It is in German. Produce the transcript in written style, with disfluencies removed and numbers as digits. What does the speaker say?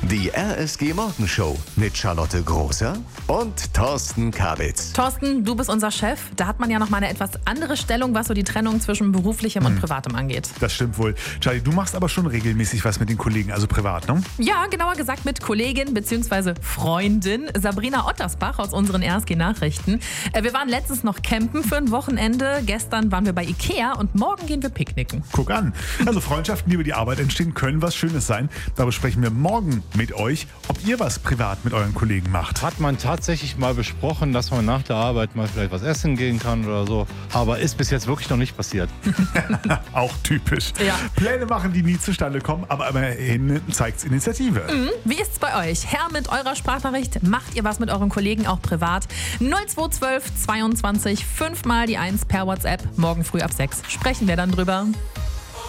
Die RSG Morgenshow mit Charlotte Großer und Thorsten Kabitz. Thorsten, du bist unser Chef. Da hat man ja noch mal eine etwas andere Stellung, was so die Trennung zwischen beruflichem und privatem angeht. Das stimmt wohl. Charlie, du machst aber schon regelmäßig was mit den Kollegen, also privat, ne? Ja, genauer gesagt mit Kollegin bzw. Freundin Sabrina Ottersbach aus unseren RSG-Nachrichten. Wir waren letztens noch campen für ein Wochenende. Gestern waren wir bei Ikea und morgen gehen wir picknicken. Guck an. Also Freundschaften, die über die Arbeit entstehen, können was Schönes sein. Da besprechen wir morgen mit euch, ob ihr was privat mit euren Kollegen macht. Hat man tatsächlich mal besprochen, dass man nach der Arbeit mal vielleicht was essen gehen kann oder so. Aber ist bis jetzt wirklich noch nicht passiert. Auch typisch. Ja. Pläne machen, die nie zustande kommen, aber immerhin zeigt es Initiative. Wie ist's bei euch? Her mit eurer Sprachnachricht. Macht ihr was mit euren Kollegen auch privat? 0212 22 5 mal die 1 per WhatsApp. Morgen früh ab 6 sprechen wir dann drüber.